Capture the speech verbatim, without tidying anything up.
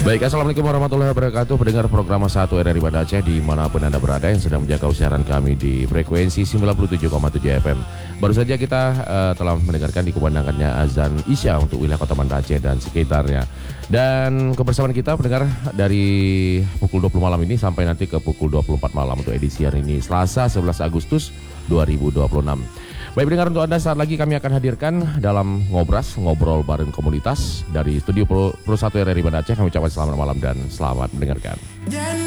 Baik, Assalamualaikum warahmatullahi wabarakatuh. Pendengar program satu R R I Banda Aceh dimanapun Anda berada yang sedang menjaga siaran kami di frekuensi sembilan puluh tujuh koma tujuh F M. Baru saja kita uh, telah mendengarkan dikumandangkannya azan Isya untuk wilayah Kota Banda Aceh dan sekitarnya. Dan kebersamaan kita pendengar dari pukul dua puluh malam ini sampai nanti ke pukul dua puluh empat malam untuk edisi hari ini Selasa sebelas Agustus dua ribu dua puluh enam. Baik pendengar, untuk Anda saat lagi kami akan hadirkan dalam Ngobras, Ngobrol Bareng Komunitas dari Studio Pro, Pro satu R R I Banda Aceh. Kami ucapkan selamat malam dan selamat mendengarkan.